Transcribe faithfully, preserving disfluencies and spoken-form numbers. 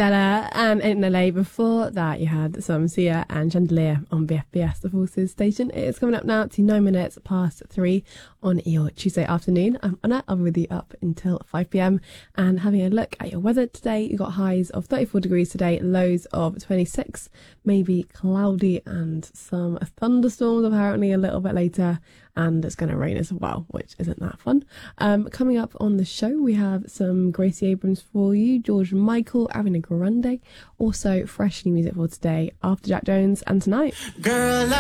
Della and In L A. Before that, you had some Sia and Chandelier on B F B S, the Forces station. It is coming up now to nine minutes past three on your Tuesday afternoon. I'm Anna. I'll be with you up until five p.m. and having a look at your weather today. You've got highs of thirty-four degrees today, lows of twenty-six, maybe cloudy and some thunderstorms apparently a little bit later. And it's going to rain as well, which isn't that fun. Um, coming up on the show, we have some Gracie Abrams for you, George Michael, Ariana Grande, also fresh new music for today after Jack Jones and Tonight. Girl,